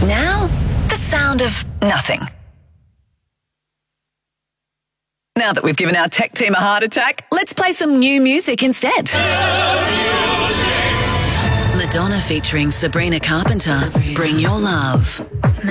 Now, the sound of nothing. Now that we've given our tech team a heart attack, let's play some new music instead. Madonna featuring Sabrina Carpenter, Bring Your Love.